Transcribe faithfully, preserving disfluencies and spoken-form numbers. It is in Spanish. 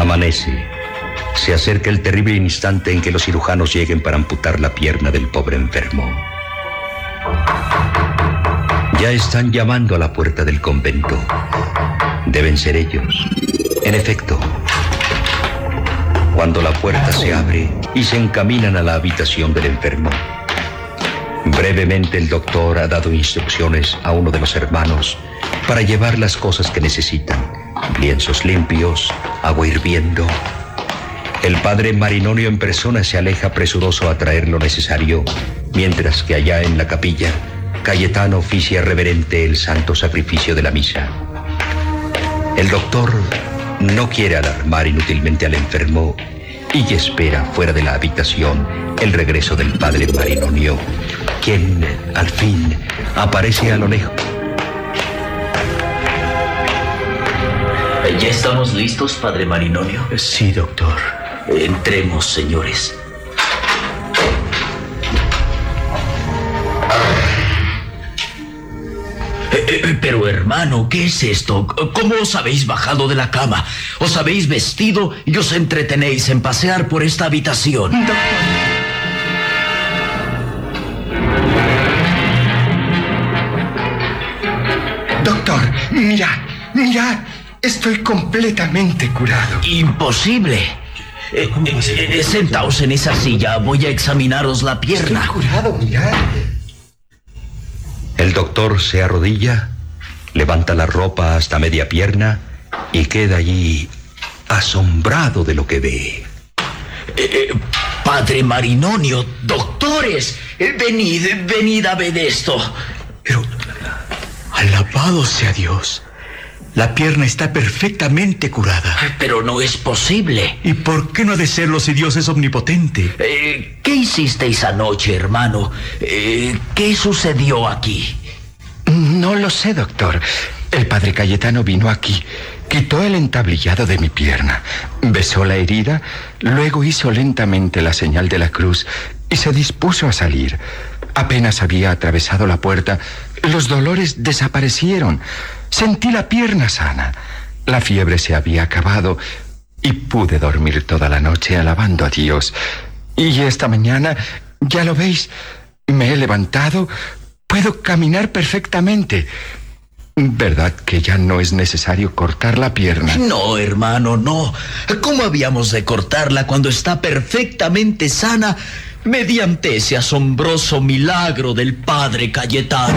Amanece. Se acerca el terrible instante en que los cirujanos lleguen para amputar la pierna del pobre enfermo. Ya están llamando a la puerta del convento. Deben ser ellos. En efecto, cuando la puerta se abre y se encaminan a la habitación del enfermo, brevemente el doctor ha dado instrucciones a uno de los hermanos para llevar las cosas que necesitan: lienzos limpios, agua hirviendo. El padre Marinonio en persona se aleja presuroso a traer lo necesario, mientras que allá en la capilla, Cayetano oficia reverente el santo sacrificio de la misa. El doctor no quiere alarmar inútilmente al enfermo y espera fuera de la habitación el regreso del padre Marinonio, quien, al fin, aparece a lo lejos. ¿Ya estamos listos, padre Marinonio? Sí, doctor. Entremos, señores. Eh, eh, pero, hermano, ¿qué es esto? ¿Cómo os habéis bajado de la cama? ¿Os habéis vestido y os entretenéis en pasear por esta habitación? Doctor. Doctor, mirad, mirad. Estoy completamente curado. Imposible. Eh, eh, eh, sentaos en esa silla, voy a examinaros la pierna. Estoy curado, mirad. El doctor se arrodilla, levanta la ropa hasta media pierna y queda allí asombrado de lo que ve. Eh, eh, padre Marinonio, doctores, eh, venid, venid a ver esto. Pero, alabado sea Dios. La pierna está perfectamente curada. Pero no es posible. ¿Y por qué no ha de serlo si Dios es omnipotente? Eh, ¿Qué hicisteis anoche, hermano? Eh, ¿Qué sucedió aquí? No lo sé, doctor. El padre Cayetano vino aquí, quitó el entablillado de mi pierna, besó la herida, luego hizo lentamente la señal de la cruz y se dispuso a salir. Apenas había atravesado la puerta, los dolores desaparecieron. Sentí la pierna sana. La fiebre se había acabado y pude dormir toda la noche alabando a Dios. Y esta mañana, ya lo veis, me he levantado, puedo caminar perfectamente. ¿Verdad que ya no es necesario cortar la pierna? No, hermano, no. ¿Cómo habíamos de cortarla cuando está perfectamente sana mediante ese asombroso milagro del padre Cayetano?